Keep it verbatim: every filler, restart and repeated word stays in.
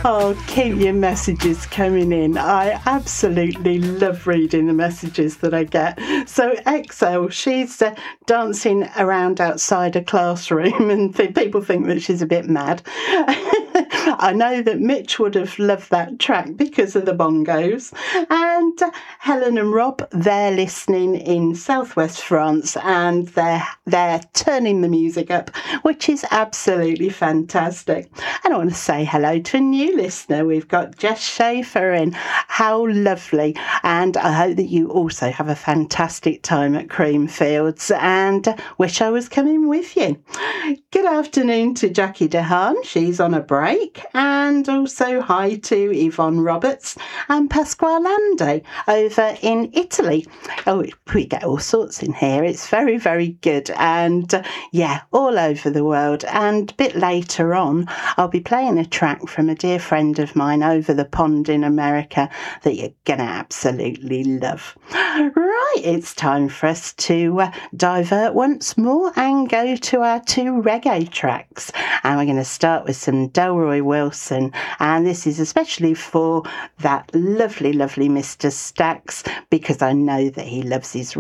Oh, keep your messages coming in. I absolutely love reading the messages that I get. So Excel, she's uh, dancing around outside a classroom and th- people think that she's a bit mad. I know that Mitch would have loved that track because of the bongos. And uh, Helen and Rob, they're listening in southwest France and they're, they're turning the music up, which is absolutely fantastic. And I want to say hello to a new listener. We've got Jess Schaefer in. How lovely. And I hope that you also have a fantastic time at Creamfields and wish I was coming with you. Good afternoon to Jackie Dehaan. She's on a break. And also hi to Yvonne Roberts and Pasqualande over in Italy. Oh, we get all sorts in here. It's very, very good. And uh, yeah, all over the world. And a bit later on, I'll be playing a track from a dear friend of mine over the pond in America that you're going to absolutely love. Right, it's time for us to uh, divert once more and go to our two reggae tracks. And we're going to start with some Delroy Wilson. And this is especially for that lovely, lovely Mister Stax, because I know that he loves his